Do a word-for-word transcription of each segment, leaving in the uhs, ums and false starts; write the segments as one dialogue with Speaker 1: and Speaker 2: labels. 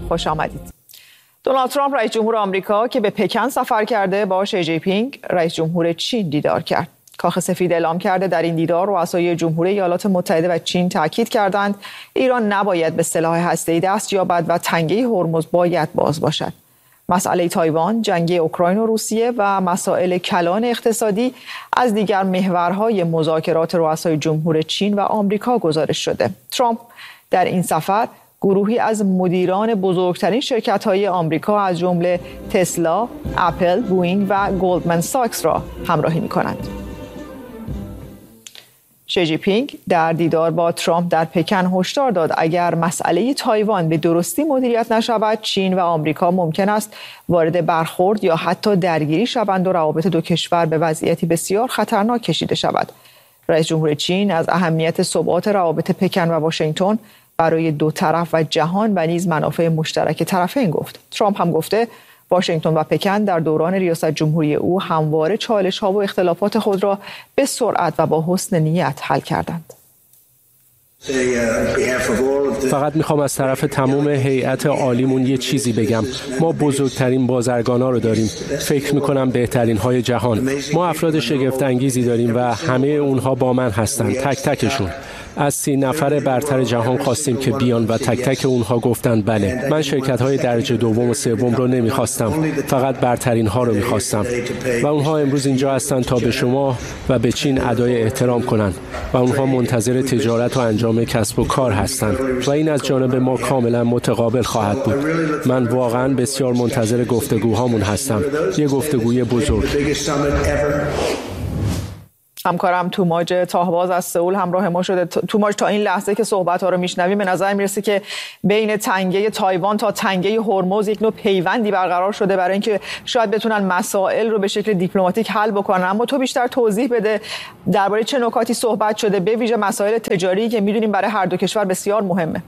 Speaker 1: خوش آمدید. دونالد ترامپ رئیس جمهور آمریکا که به پکن سفر کرده با شی جی پینگ رئیس جمهور چین دیدار کرد. کاخ سفید اعلام کرده در این دیدار رؤسای جمهوری ایالات متحده و چین تاکید کردند ایران نباید به سلاح هسته‌ای دست یابد و تنگه هرمز باید باز باشد. مسئله تایوان، جنگ اوکراین و روسیه و مسائل کلان اقتصادی از دیگر محورهای مذاکرات رؤسای جمهور چین و آمریکا گزارش شده. ترامپ در این سفر گروهی از مدیران بزرگترین شرکت‌های آمریکا از جمله تسلا، اپل، بوئینگ و گلدمن ساکس را همراهی می‌کنند. شی جی پینگ در دیدار با ترامپ در پکن هشدار داد اگر مسئله تایوان به درستی مدیریت نشود، چین و آمریکا ممکن است وارد برخورد یا حتی درگیری شوند و روابط دو کشور به وضعیتی بسیار خطرناک کشیده شود. رئیس جمهور چین از اهمیت ثبات روابط پکن و واشنگتن برای دو طرف و جهان و نیز منافع مشترک طرفین گفت. ترامپ هم گفته واشنگتن و پکن در دوران ریاست جمهوری او همواره چالش‌ها و اختلافات خود را به سرعت و با حسن نیت حل کردند.
Speaker 2: فقط میخوام از طرف تمام هیئت عالیمون یه چیزی بگم. ما بزرگترین بازرگانا رو داریم. فکر میکنم بهترین های جهان. ما افراد شگفت انگیزی داریم و همه اونها با من هستن. تک تکشون. از سی نفر برتر جهان خواستیم که بیان و تک تک اونها گفتند بله. من شرکت های درجه دوم و سوم رو نمیخواستم، فقط برترین ها رو میخواستم و اونها امروز اینجا هستند تا به شما و به چین ادای احترام کنند و اونها منتظر تجارت و انجام کسب و کار هستند و این از جانب ما کاملا متقابل خواهد بود. من واقعا بسیار منتظر گفتگوهامون هستم. یه گفتگوی بزرگ.
Speaker 1: همکارم توماج تاهباز از سئول همراه ما شده. توماج، تا این لحظه که صحبت ها رو میشنویم به نظر میرسه که بین تنگه تایوان تا تنگه هرمز یک نوع پیوندی برقرار شده برای اینکه شاید بتونن مسائل رو به شکل دیپلماتیک حل بکنن. اما تو بیشتر توضیح بده درباره چه نکاتی صحبت شده، به ویژه مسائل تجاری که میدونیم برای هر دو کشور بسیار مهمه.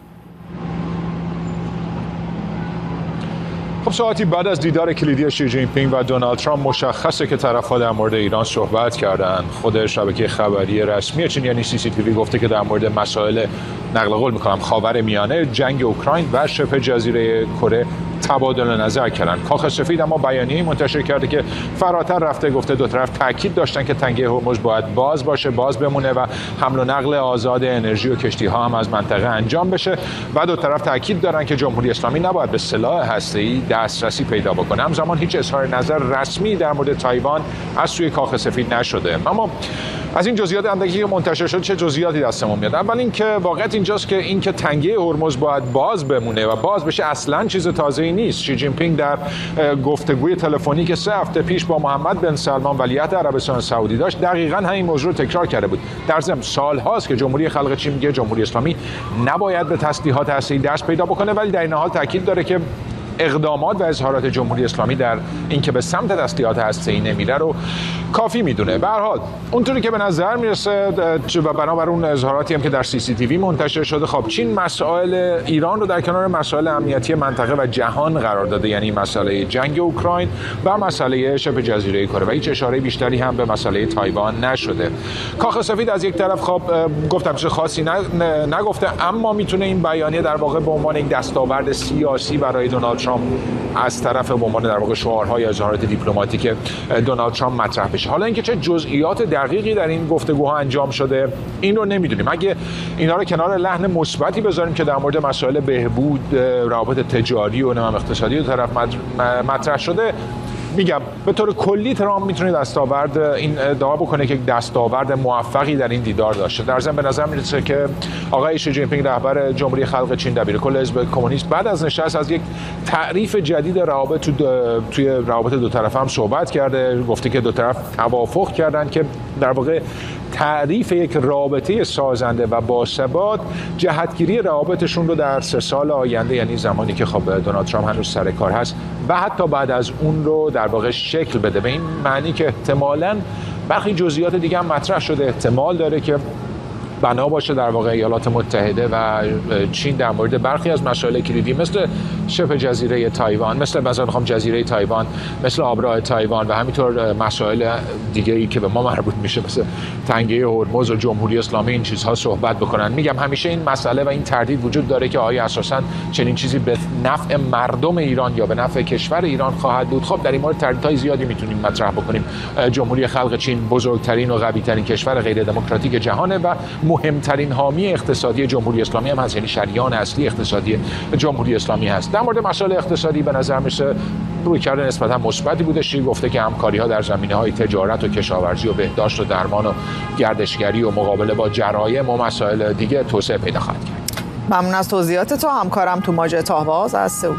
Speaker 3: خب ساعتی بعد از دیدار کلیدی شی جین پینگ و دونالد ترامپ مشخصه که طرف‌ها در مورد ایران صحبت کردن. خود شبکه خبری رسمی چین یعنی سی سی تی وی گفته که در مورد مسائل نقل قول می‌کنم خاورمیانه، جنگ اوکراین و شبه جزیره کره تبادل نظر کردن. کاخ سفید اما بیانیه‌ای منتشر کرده که فراتر رفته، گفته دو طرف تاکید داشتن که تنگه هرمز باید باز باشه، باز بمونه و حمل و نقل آزاد انرژی و کشتی‌ها هم از منطقه انجام بشه و دو طرف تاکید دارن که جمهوری اسلامی نباید به سلاح هسته‌ای دسترسی پیدا بکنه. همزمان هیچ اظهار نظر رسمی در مورد تایوان از سوی کاخ سفید نشده. اما از این جزئیات اندکی که منتشر شد چه جزئیاتی دستمون میاد؟ اول اینکه واقعیت اینجاست که اینکه تنگه هرمز باید باز بمونه و باز بشه اصلا چیز تازه‌ای نیست. شی جین پینگ در گفتگوی تلفنی که سه هفته پیش با محمد بن سلمان ولیعهد عربستان سعودی داشت دقیقاً همین موضوع رو تکرار کرده بود. در ضمن سال‌هاست که جمهوری خلق چین میگه جمهوری اسلامی نباید به تسلیحات هسته‌ای دست پیدا بکنه، ولی در این حال تاکید داره که اقدامات و اظهارات جمهوری اسلامی در اینکه به سمت تسلیحات هسته‌ای نمیره رو کافی میدونه. به هر حال اونطوری که به نظر میرسه و بنابر اون اظهاراتی هم که در سی سی تی وی منتشر شده، خب چین مسائل ایران رو در کنار مسائل امنیتی منطقه و جهان قرار داده، یعنی مسئله جنگ اوکراین و مسئله شبه جزیره کره و هیچ اشاره بیشتری هم به مسئله تایوان نشده. کاخ سفید از یک طرف خب گفتم چیز خاصی نگفته، اما میتونه این بیانیه در واقع به عنوان یک دستاورد سیاسی برای دونالد ترامپ از طرف به عنوان در واقع شعارهای اظهارات دیپلماتیک دونالد ترامپ مطرح بشه. حالا اینکه چه جزئیات دقیقی در این گفتگوها انجام شده این رو نمیدونیم. اگه اینا رو کنار لحن مثبتی بذاریم که در مورد مسائل بهبود روابط تجاری و نظام اقتصادی دو طرف مطرح شده، میگم به طور کلی ترامپ میتونه دستاورد این ادعا بکنه که دستاورد موفقی در این دیدار داشته. در ضمن به نظر میرسه که آقای شی جین پینگ رهبر جمهوری خلق چین دبیرکل حزب کمونیست بعد از نشست از یک تعریف جدید روابط تو توی روابط دو طرفه هم صحبت کرده. گفته که دو طرف توافق کردن که در واقع تعریف یک رابطه سازنده و باثبات جهتگیری روابطشون رو در سه سال آینده، یعنی زمانی که خب دونالد ترامپ هنوز سر کار هست و حتی بعد از اون رو در واقع شکل بده. به این معنی که احتمالاً برخی جزئیات دیگه هم مطرح شده. احتمال داره که بنا باشه در واقع ایالات متحده و چین در مورد برخی از مسائل کلیدی مثل شبه جزیره تایوان، مثل مثلا میخوام جزیره تایوان، مثل آبراه تایوان و همینطور مسائل دیگه‌ای که به ما مربوط میشه مثل تنگه هرمز و جمهوری اسلامی این چیزها صحبت بکنن. میگم همیشه این مسئله و این تردید وجود داره که آیا اساساً چنین چیزی به نفع مردم ایران یا به نفع کشور ایران خواهد بود. خب در این مورد تردیدهای زیادی میتونیم مطرح بکنیم. جمهوری خلق چین بزرگترین و قوی‌ترین کشور غیر دموکراتیک جهانه و مهمترین حامی اقتصادی جمهوری اسلامی هم هست، یعنی شریان اصلی اقتصادی جمهوری اسلامی هست. در مورد مسائل اقتصادی به نظر میشه رویکرد نسبتا مثبتی بوده. شیر گفته که همکاری‌ها در زمینه‌های تجارت و کشاورزی و بهداشت و درمان و گردشگری و مقابله با جرایم و مسائل دیگه توسعه پیدا خواهد کرد.
Speaker 1: ممنون از توضیحات تو همکارم توماج تاهباز از سئول.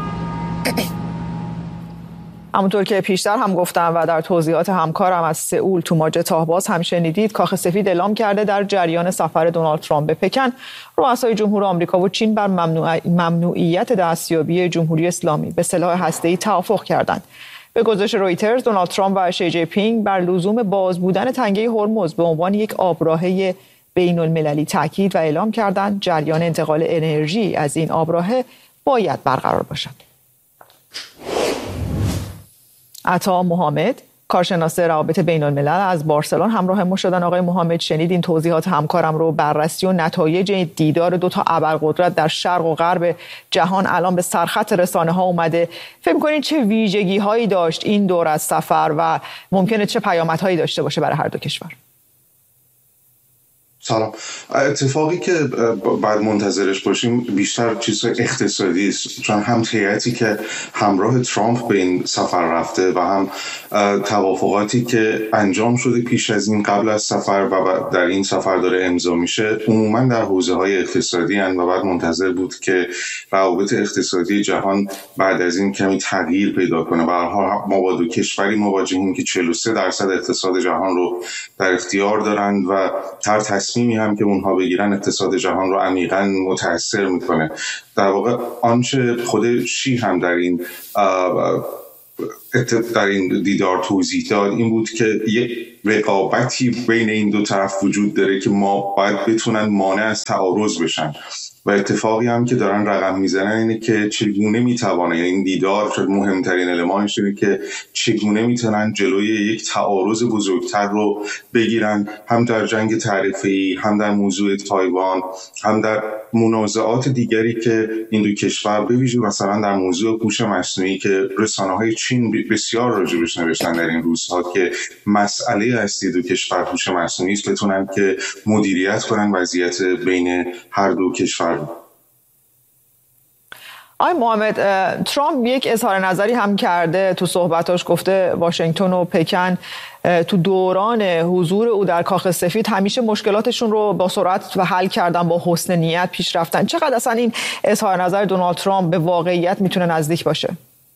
Speaker 1: همونطور که پیشتر هم گفتم و در توضیحات همکارم از سئول توماج تاهباز هم شنیدید، کاخ سفید اعلام کرده در جریان سفر دونالد ترامپ به پکن، رؤسای جمهور آمریکا و چین بر ممنوع... ممنوعیت دستیابی جمهوری اسلامی به سلاح هسته‌ای توافق کردند. به گزارش رویترز، دونالد ترامپ و شی جی پینگ بر لزوم باز بودن تنگه هرمز به عنوان یک آبراهه بین المللی تاکید و اعلام کردند جریان انتقال انرژی از این آبراهه باید برقرار باشد. عطا محمد، کارشناس روابط بین الملل از بارسلون همراه ما شدن. آقای محمد، شنید این توضیحات همکارم رو، بررسی و نتایج دیدار دو تا ابرقدرت در شرق و غرب جهان الان به سرخط رسانه ها اومده. فکر می‌کنید چه ویژگی هایی داشت این دور از سفر و ممکنه چه پیامدهایی داشته باشه برای هر دو کشور؟
Speaker 4: سلام. اتفاقی که بعد منتظرش باشیم بیشتر چیز اقتصادی است، چون هم هیئتی که همراه ترامپ به این سفر رفته و هم توافقاتی که انجام شده پیش از این قبل از سفر و در این سفر داره امضا میشه عموما در حوزه‌های اقتصادی هستند و بعد منتظر بود که روابط اقتصادی جهان بعد از این کمی تغییر پیدا کنه. به هر حال ما با دو کشوری مواجهیم که چهل و سه درصد اقتصاد جهان رو در اختیار دارند و هر تصمیمی هم که اونها بگیرن اقتصاد جهان رو عمیقاً متاثر میکنه. در واقع آنچه خود شی هم در این در این دیدار توضیح داد این بود که یک رقابتی بین این دو طرف وجود داره که ما باید بتونن مانع از تعارض بشن و اتفاقی هم که دارن رقم میزنن اینه که چگونه میتوانه، یعنی این دیدار شد مهمترین المانش اینه که چگونه میتونن جلوی یک تعارض بزرگتر رو بگیرن، هم در جنگ تعرفه‌ای، هم در موضوع تایوان، هم در منازعات دیگری که این دو کشور، به ویژه مثلا در موضوع هوش مصنوعی که رسانه‌های چین بسیار راجبش نوشتن در این روزها که مسئله اصلی دو کشور هوش مصنوعی است، بتونن که مدیریت کنن وضعیت بین هر دو کشور.
Speaker 1: آقای محمد، ترامپ یک اظهار نظری هم کرده تو صحبتاش، گفته واشنگتن و پکن تو دوران حضور او در کاخ سفید همیشه مشکلاتشون رو با سرعت و حل کردن، با حسن نیت پیش رفتن. چقدر اصلا این اظهار نظر دونالد ترامپ به واقعیت میتونه نزدیک باشه؟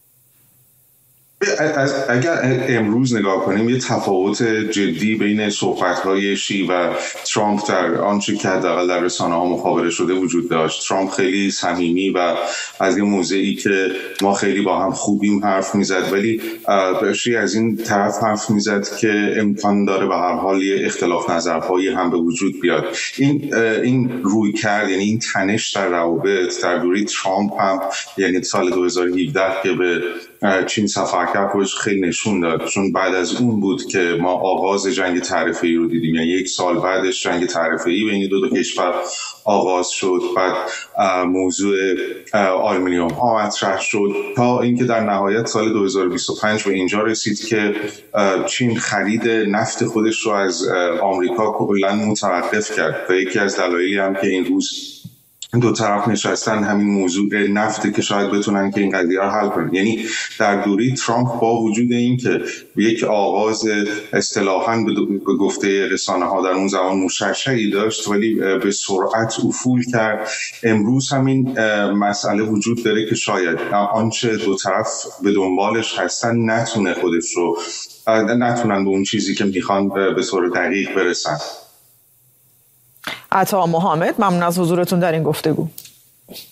Speaker 4: اگر امروز نگاه کنیم یه تفاوت جدی بین صحبت‌های شی و ترامپ در آنچه که حداقل در رسانه‌ها مخابره شده وجود داشت. ترامپ خیلی صمیمی و از این موضعی که ما خیلی با هم خوبیم حرف میزد، ولی شی از این طرف حرف میزد که امکان داره به هر حال یه اختلاف نظرهایی هم به وجود بیاد. این این روی کرد، یعنی این تنش در روابط در دوره ترامپ هم، یعنی سال دو هزار و هفده که به چین سفر کرد خودش خیلی نشون داد، چون بعد از اون بود که ما آغاز جنگ تعرفه‌ای رو دیدیم، یعنی یک سال بعدش جنگ تعرفه‌ای بین دو تا کشور آغاز شد. بعد موضوع آلومینیوم ها مطرح شد تا اینکه در نهایت سال دو هزار و بیست و پنج به اینجا رسید که چین خرید نفت خودش رو از آمریکا کلاً متوقف کرد و یکی از دلایلی هم که این روز دو طرف نشستن همین موضوع نفت که شاید بتونن که این قضیه رو حل کنن. یعنی در دوره ترامپ با وجود این که یک آغاز اصطلاحاً به گفته رسانه‌ها در اون زمان مشعشعی داشت ولی به سرعت افول کرد، امروز همین مسئله وجود داره که شاید آنچه دو طرف به دنبالش هستن نتونه خودش رو نتونن به اون چیزی که میخوان به صورت دقیق برسن.
Speaker 1: عطا محمد، ممنون از حضورتون در این گفتگو.